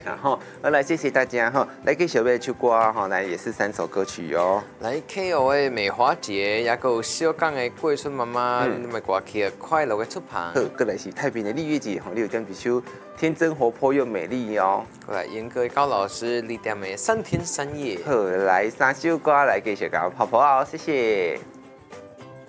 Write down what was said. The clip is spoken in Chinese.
然后，来谢谢大家哈，来给小贝去歌哈，来也是3首歌曲哦。 来 K.O. 的梅花节，也有小港的桂春妈妈，咪歌曲快乐的出旁。 好，过来是太平的蜜月节，你有点一首天真活泼又美丽哦。 过来严格高老师2点的3天3夜。 好，来3首歌来给小港泡泡哦，谢谢。